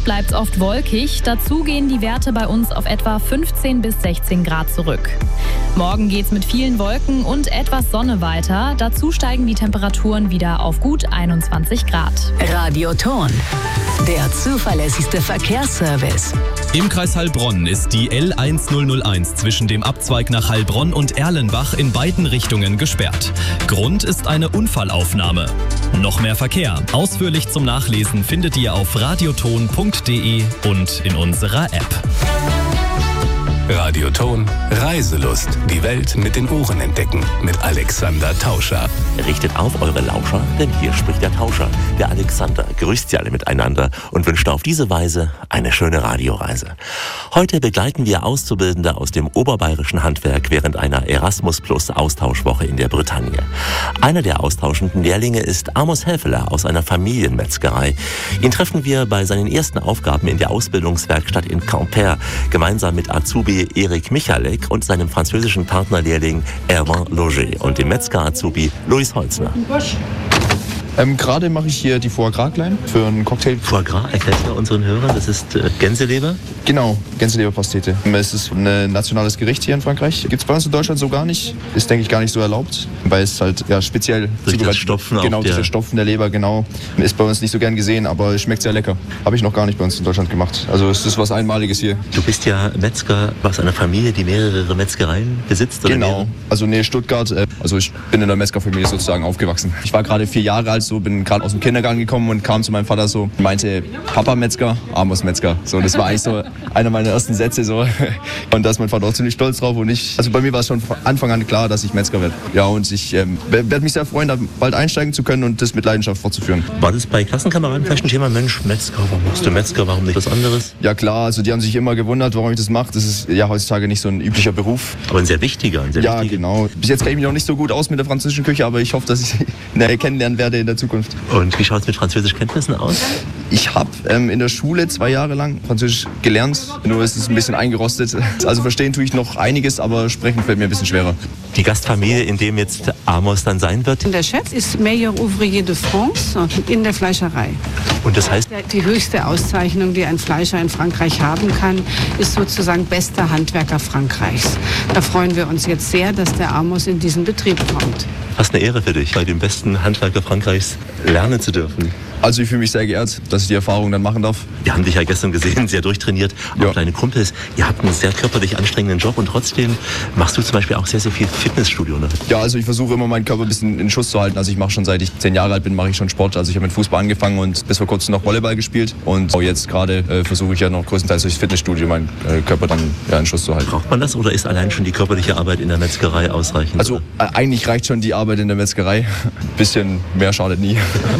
bleibt es oft wolkig. Dazu gehen die Werte bei uns auf etwa 15 bis 16 Grad zurück. Morgen geht's mit vielen Wolken und etwas Sonne weiter. Dazu steigen die Temperaturen wieder auf gut 21 Grad. Radioton, der zuverlässigste Verkehrsservice. Im Kreis Heilbronn ist die L1001 zwischen dem Abzweig nach Heilbronn und Erlenbach in beiden Richtungen gesperrt. Grund ist eine Unfallaufnahme. Noch mehr Verkehr. Ausführlich zum Nachlesen findet ihr auf radioton.de und in unserer App. Radioton, Reiselust. Die Welt mit den Ohren entdecken. Mit Alexander Tauscher. Richtet auf eure Lauscher, denn hier spricht der Tauscher. Der Alexander grüßt sie alle miteinander und wünscht auf diese Weise eine schöne Radioreise. Heute begleiten wir Auszubildende aus dem oberbayerischen Handwerk während einer Erasmus-Plus-Austauschwoche in der Bretagne. Einer der austauschenden Lehrlinge ist Amos Helfeler aus einer Familienmetzgerei. Ihn treffen wir bei seinen ersten Aufgaben in der Ausbildungswerkstatt in Quimper, gemeinsam mit Azubi Erik Michalek und seinem französischen Partnerlehrling Erwan Loger und dem Metzger-Azubi Luis Holzner. Gerade mache ich hier die Foie Gras-Klein für einen Cocktail. Foie Gras, erklärt mal unseren Hörern, das ist Gänseleber? Genau, Gänseleberpastete. Es ist ein nationales Gericht hier in Frankreich. Gibt es bei uns in Deutschland so gar nicht. Ist, denke ich, gar nicht so erlaubt, weil es halt speziell... Durch das Stopfen genau, dieser Stopfen der Leber, genau. Ist bei uns nicht so gern gesehen, aber es schmeckt sehr lecker. Habe ich noch gar nicht bei uns in Deutschland gemacht. Also es ist was Einmaliges hier. Du bist ja Metzger aus einer Familie, die mehrere Metzgereien besitzt? Oder genau, mehrere? Also Stuttgart. Also ich bin in der Metzgerfamilie sozusagen aufgewachsen. Ich war gerade 4 Jahre alt, bin gerade aus dem Kindergarten gekommen und kam zu meinem Vater so, meinte, Papa Metzger, Amos Metzger. So, das war eigentlich so einer meiner ersten Sätze so. Und da ist mein Vater auch ziemlich stolz drauf und also bei mir war es schon von Anfang an klar, dass ich Metzger werde. Ja, und ich werde mich sehr freuen, da bald einsteigen zu können und das mit Leidenschaft fortzuführen. War das bei Klassenkameraden vielleicht ein Thema? Mensch, Metzger, warum machst du Metzger, warum nicht was anderes? Ja klar, also die haben sich immer gewundert, warum ich das mache. Das ist ja heutzutage nicht so ein üblicher Beruf. Aber ein sehr wichtiger. Ja, genau. Bis jetzt kenne ich mich noch nicht so gut aus mit der französischen Küche, aber ich hoffe, dass ich sie kennenlernen werde in der Zukunft. Und wie schaut es mit Französischkenntnissen aus? Ich habe in der Schule 2 Jahre lang Französisch gelernt, nur ist es ein bisschen eingerostet. Also verstehen tue ich noch einiges, aber sprechen fällt mir ein bisschen schwerer. Die Gastfamilie, in dem jetzt Amos dann sein wird? Der Chef ist Meilleur Ouvrier de France in der Fleischerei. Und das heißt? Die höchste Auszeichnung, die ein Fleischer in Frankreich haben kann, ist sozusagen bester Handwerker Frankreichs. Da freuen wir uns jetzt sehr, dass der Amos in diesen Betrieb kommt. Fast eine Ehre für dich, bei dem besten Handwerker Frankreichs lernen zu dürfen. Also ich fühle mich sehr geehrt, dass ich die Erfahrung dann machen darf. Wir haben dich ja gestern gesehen, sehr durchtrainiert. Auch deine Kumpels, ihr habt einen sehr körperlich anstrengenden Job und trotzdem machst du zum Beispiel auch sehr, sehr viel Fitnessstudio. Ne? Ja, also ich versuche immer meinen Körper ein bisschen in Schuss zu halten. Also ich mache schon seit ich 10 Jahre alt bin, mache ich schon Sport. Also ich habe mit Fußball angefangen und bis vor kurzem noch Volleyball gespielt. Und auch jetzt gerade versuche ich ja noch größtenteils durchs Fitnessstudio meinen Körper dann in Schuss zu halten. Braucht man das oder ist allein schon die körperliche Arbeit in der Metzgerei ausreichend? Also eigentlich reicht schon die Arbeit in der Metzgerei. Ein bisschen mehr schadet nie.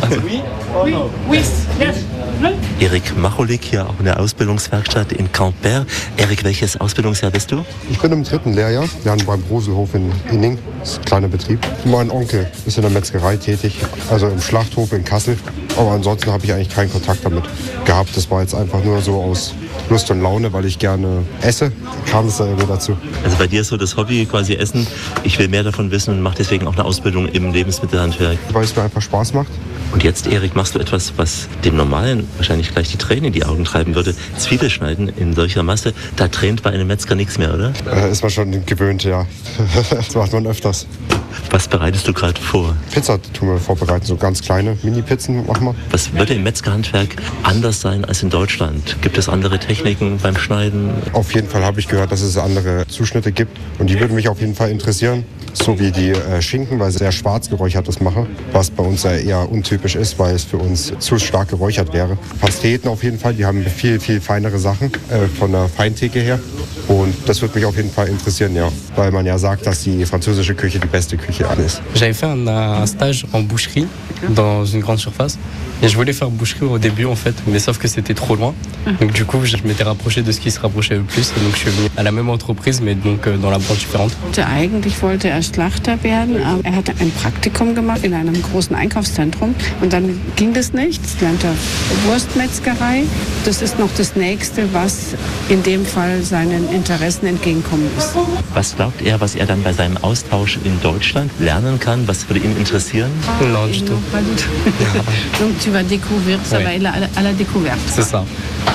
Erik Macholik hier auch in der Ausbildungswerkstatt in Quimper. Erik, welches Ausbildungsjahr bist du? Ich bin im 3. Lehrjahr. Wir haben beim Broselhof in Inning, das ist ein kleiner Betrieb. Mein Onkel ist in der Metzgerei tätig, also im Schlachthof in Kassel. Aber ansonsten habe ich eigentlich keinen Kontakt damit gehabt. Das war jetzt einfach nur so aus Lust und Laune, weil ich gerne esse, kam es da irgendwie dazu. Also bei dir ist so das Hobby quasi Essen. Ich will mehr davon wissen und mache deswegen auch eine Ausbildung im Lebensmittelhandwerk. Weil es mir einfach Spaß macht. Und jetzt, Erik, machst du etwas, was dem Normalen wahrscheinlich gleich die Tränen in die Augen treiben würde. Zwiebel schneiden in solcher Masse, da tränt bei einem Metzger nichts mehr, oder? Ist man schon gewöhnt, ja. Das macht man öfters. Was bereitest du gerade vor? Pizza tun wir vorbereiten, so ganz kleine Mini-Pizzen machen wir. Was würde im Metzgerhandwerk anders sein als in Deutschland? Gibt es andere Techniken beim Schneiden? Auf jeden Fall habe ich gehört, dass es andere Zuschnitte gibt und die würden mich auf jeden Fall interessieren. So wie die Schinken, weil ich sehr schwarz geräuchertes mache, was bei uns eher untypisch ist, weil es für uns zu stark geräuchert wäre. Pasteten auf jeden Fall, die haben viel, viel feinere Sachen von der Feintheke her. Und das würde mich auf jeden Fall interessieren, ja. Weil man ja sagt, dass die französische Küche die beste Küche ist. J'avais fait un stage en boucherie dans une grande surface. Et je voulais faire boucherie au début en fait, mais sauf que c'était trop loin. Donc du coup, je m'étais rapproché de ce qui se rapprochait le plus. Et donc je suis venu à la même entreprise, mais donc dans la branche différente. Eigentlich wollte er Schlachter werden, aber er hatte ein Praktikum gemacht in einem großen Einkaufszentrum. Und dann ging das nicht. Jetzt lernt er Wurstmetzgerei. Das ist noch das Nächste, was in dem Fall seinen Interessen entgegenkommen ist. Was glaubt er, was er dann bei seinem Austausch in Deutschland lernen kann? Was würde ihn interessieren? Non, du tout. Donc tu vas découvrir, ça va aller à la découverte. C'est ça.